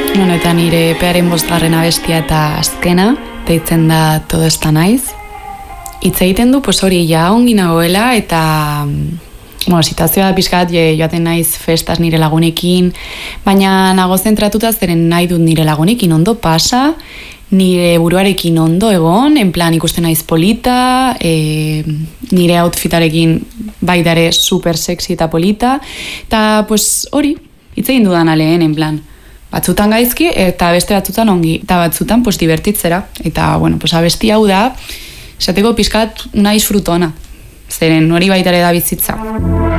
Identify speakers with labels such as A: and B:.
A: Bueno, eta nire pearen 5. abestia eta azkena, deitzen da Todo está naiz. Hitz egiten du, pues hori, ja ongi nagoela, eta bueno, situazioa pixkat joaten naiz festas nire lagunekin, baina nago zentratuta zeren nahi dut nire lagunekin ondo pasa, nire buruarekin ondo egon, en plan ikusten naiz polita, nire outfitarekin baitare super sexy eta polita, eta pues hori, hitz egin dudan aleen, en plan, batzutan gaizki eta beste batzutan ongi, eta batzutan pues divertitzera, eta bueno, pues abesti hau da, esateko pixkat una disfrutona, zeren hori baitare da bizitza.